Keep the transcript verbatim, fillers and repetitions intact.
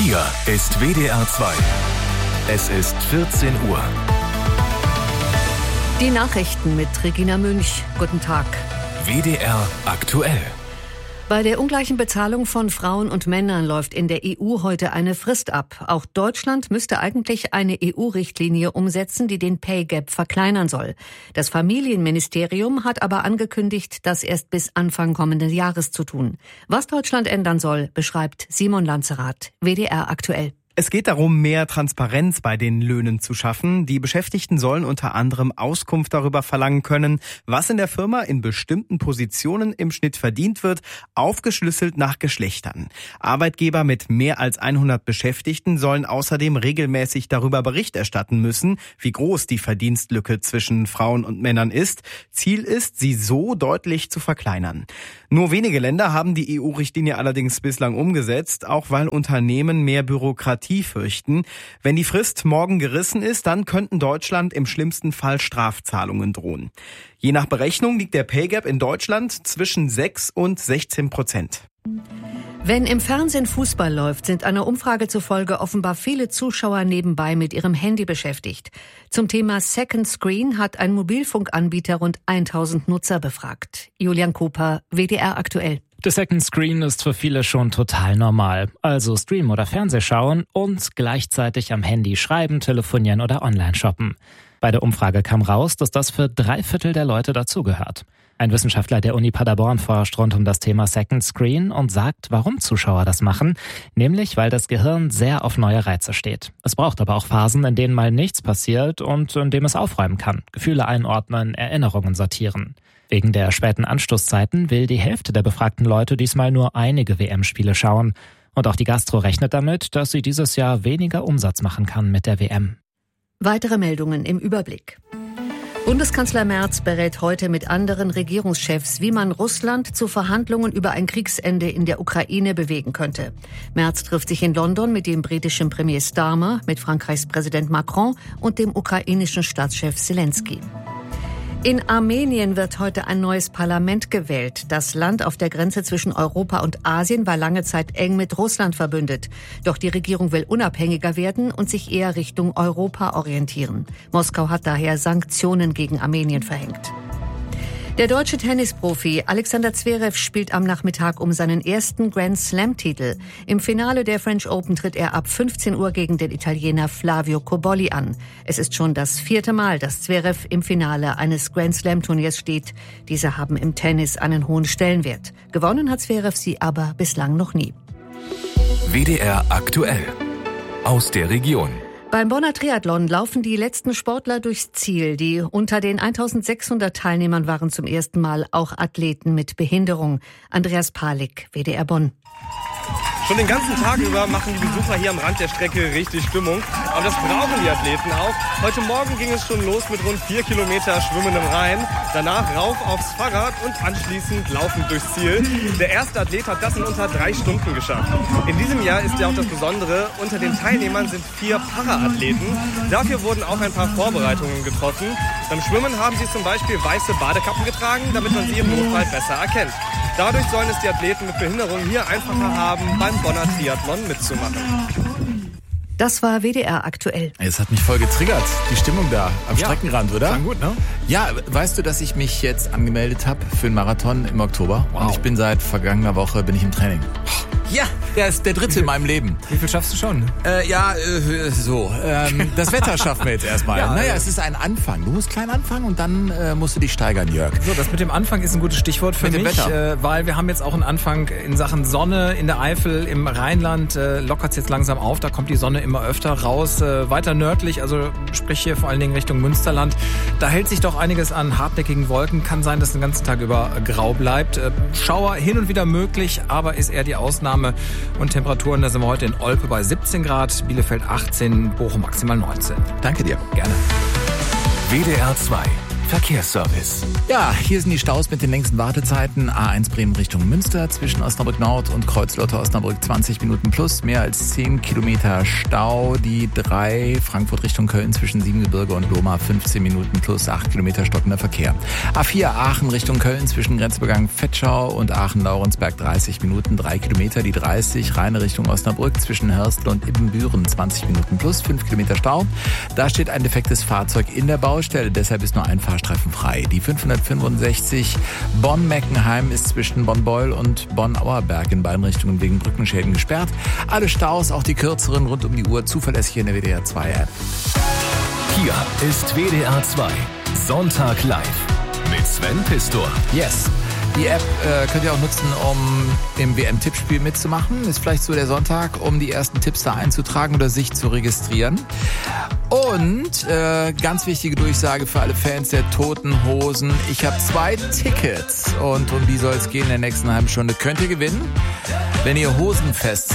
Hier ist W D R zwei. Es ist vierzehn Uhr. Die Nachrichten mit Regina Münch. Guten Tag. W D R aktuell. Bei der ungleichen Bezahlung von Frauen und Männern läuft in der E U heute eine Frist ab. Auch Deutschland müsste eigentlich eine E U-Richtlinie umsetzen, die den Pay Gap verkleinern soll. Das Familienministerium hat aber angekündigt, das erst bis Anfang kommenden Jahres zu tun. Was Deutschland ändern soll, beschreibt Simon Lanzerath, W D R aktuell. Es geht darum, mehr Transparenz bei den Löhnen zu schaffen. Die Beschäftigten sollen unter anderem Auskunft darüber verlangen können, was in der Firma in bestimmten Positionen im Schnitt verdient wird, aufgeschlüsselt nach Geschlechtern. Arbeitgeber mit mehr als hundert Beschäftigten sollen außerdem regelmäßig darüber Bericht erstatten müssen, wie groß die Verdienstlücke zwischen Frauen und Männern ist. Ziel ist, sie so deutlich zu verkleinern. Nur wenige Länder haben die E U-Richtlinie allerdings bislang umgesetzt, auch weil Unternehmen mehr Bürokratie fürchten. Wenn die Frist morgen gerissen ist, dann könnten Deutschland im schlimmsten Fall Strafzahlungen drohen. Je nach Berechnung liegt der Pay Gap in Deutschland zwischen sechs und sechzehn Prozent. Wenn im Fernsehen Fußball läuft, sind einer Umfrage zufolge offenbar viele Zuschauer nebenbei mit ihrem Handy beschäftigt. Zum Thema Second Screen hat ein Mobilfunkanbieter rund tausend Nutzer befragt. Julian Koper, W D R aktuell. Der Second Screen ist für viele schon total normal. Also Stream oder Fernseh schauen und gleichzeitig am Handy schreiben, telefonieren oder online shoppen. Bei der Umfrage kam raus, dass das für drei Viertel der Leute dazugehört. Ein Wissenschaftler der Uni Paderborn forscht rund um das Thema Second Screen und sagt, warum Zuschauer das machen. Nämlich, weil das Gehirn sehr auf neue Reize steht. Es braucht aber auch Phasen, in denen mal nichts passiert und in dem es aufräumen kann. Gefühle einordnen, Erinnerungen sortieren. Wegen der späten Anstoßzeiten will die Hälfte der befragten Leute diesmal nur einige W M-Spiele schauen. Und auch die Gastro rechnet damit, dass sie dieses Jahr weniger Umsatz machen kann mit der W M. Weitere Meldungen im Überblick. Bundeskanzler Merz berät heute mit anderen Regierungschefs, wie man Russland zu Verhandlungen über ein Kriegsende in der Ukraine bewegen könnte. Merz trifft sich in London mit dem britischen Premier Starmer, mit Frankreichs Präsident Macron und dem ukrainischen Staatschef Zelensky. In Armenien wird heute ein neues Parlament gewählt. Das Land auf der Grenze zwischen Europa und Asien war lange Zeit eng mit Russland verbündet. Doch die Regierung will unabhängiger werden und sich eher Richtung Europa orientieren. Moskau hat daher Sanktionen gegen Armenien verhängt. Der deutsche Tennisprofi Alexander Zverev spielt am Nachmittag um seinen ersten Grand-Slam-Titel. Im Finale der French Open tritt er ab fünfzehn Uhr gegen den Italiener Flavio Cobolli an. Es ist schon das vierte Mal, dass Zverev im Finale eines Grand-Slam-Turniers steht. Diese haben im Tennis einen hohen Stellenwert. Gewonnen hat Zverev sie aber bislang noch nie. W D R aktuell. Aus der Region. Beim Bonner Triathlon laufen die letzten Sportler durchs Ziel. Die unter den eintausendsechshundert Teilnehmern waren zum ersten Mal auch Athleten mit Behinderung. Andreas Palik, W D R Bonn. Schon den ganzen Tag über machen die Besucher hier am Rand der Strecke richtig Stimmung. Aber das brauchen die Athleten auch. Heute Morgen ging es schon los mit rund vier Kilometer Schwimmen im Rhein. Danach rauf aufs Fahrrad und anschließend laufend durchs Ziel. Der erste Athlet hat das in unter drei Stunden geschafft. In diesem Jahr ist ja auch das Besondere, unter den Teilnehmern sind vier Para-Athleten. Dafür wurden auch ein paar Vorbereitungen getroffen. Beim Schwimmen haben sie zum Beispiel weiße Badekappen getragen, damit man sie im Notfall besser erkennt. Dadurch sollen es die Athleten mit Behinderung hier einfacher haben, beim Bonner Triathlon mitzumachen. Das war W D R aktuell. Es hat mich voll getriggert, die Stimmung da am Ja, Streckenrand, oder? klang gut, ne? Ja, weißt du, dass ich mich jetzt angemeldet habe für einen Marathon im Oktober? Wow. Und ich bin seit vergangener Woche bin ich im Training. Ja, der ist der dritte in meinem Leben. Wie viel schaffst du schon? Äh, ja, äh, so. Ähm, das Wetter schaffen wir jetzt erstmal. Ja, naja, äh, es ist ein Anfang. Du musst klein anfangen und dann äh, musst du dich steigern, Jörg. So, das mit dem Anfang ist ein gutes Stichwort für Mit dem mich, Wetter. äh, weil wir haben jetzt auch einen Anfang in Sachen Sonne in der Eifel, im Rheinland äh, lockert es jetzt langsam auf, da kommt die Sonne immer öfter raus, äh, weiter nördlich, also sprich hier vor allen Dingen Richtung Münsterland. Da hält sich doch einiges an hartnäckigen Wolken, kann sein, dass den ganzen Tag über grau bleibt. Äh, Schauer hin und wieder möglich, aber ist eher die Ausnahme. Und Temperaturen, da sind wir heute in Olpe bei siebzehn Grad, Bielefeld achtzehn, Bochum maximal neunzehn. Danke dir. Gerne. W D R zwei. Verkehrsservice. Ja, hier sind die Staus mit den längsten Wartezeiten. A eins Bremen Richtung Münster zwischen Osnabrück Nord und Kreuzlotte Osnabrück zwanzig Minuten plus, mehr als zehn Kilometer Stau. Die drei Frankfurt Richtung Köln zwischen Siebengebirge und Lohmar fünfzehn Minuten plus, acht Kilometer stockender Verkehr. A vier Aachen Richtung Köln zwischen Grenzübergang Vetschau und Aachen-Laurensberg dreißig Minuten, drei Kilometer. Die dreißig Rheine Richtung Osnabrück zwischen Hörstel und Ibbenbüren zwanzig Minuten plus, fünf Kilometer Stau. Da steht ein defektes Fahrzeug in der Baustelle, deshalb ist nur ein Fahrstreifen frei. Die fünfhundertfünfundsechzig Bonn-Meckenheim ist zwischen Bonn-Beul und Bonn-Auerberg in beiden Richtungen wegen Brückenschäden gesperrt. Alle Staus, auch die kürzeren, rund um die Uhr zuverlässig in der W D R zwei App. Hier ist W D R zwei Sonntag live mit Sven Pistor. Yes. Die App äh, könnt ihr auch nutzen, um im W M-Tippspiel mitzumachen. Ist vielleicht so der Sonntag, um die ersten Tipps da einzutragen oder sich zu registrieren. Und äh, ganz wichtige Durchsage für alle Fans der Toten Hosen. Ich habe zwei Tickets und um die soll es gehen in der nächsten halben Stunde. Könnt ihr gewinnen, wenn ihr Hosenfest